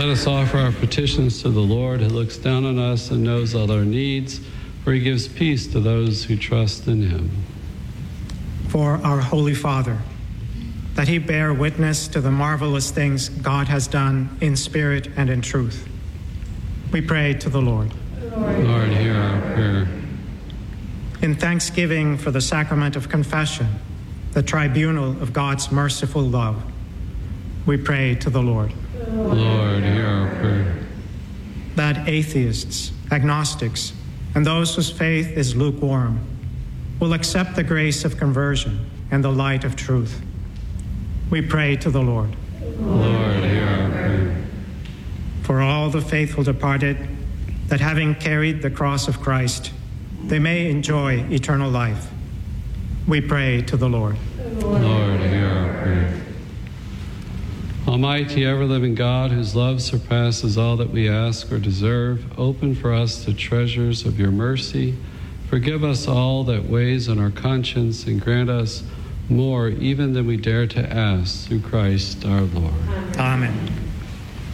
Let us offer our petitions to the Lord, who looks down on us and knows all our needs, for he gives peace to those who trust in him. For our Holy Father, that he bear witness to the marvelous things God has done in spirit and in truth. We pray to the Lord. Lord, hear our prayer. In thanksgiving for the sacrament of confession, the tribunal of God's merciful love, we pray to the Lord. Lord, hear our prayer. That atheists, agnostics, and those whose faith is lukewarm will accept the grace of conversion and the light of truth, we pray to the Lord. Lord, hear our prayer. For all the faithful departed, that having carried the cross of Christ, they may enjoy eternal life, we pray to the Lord. Lord, hear our prayer. Almighty, ever-living God, whose love surpasses all that we ask or deserve, open for us the treasures of your mercy. Forgive us all that weighs on our conscience and grant us more even than we dare to ask, through Christ our Lord. Amen.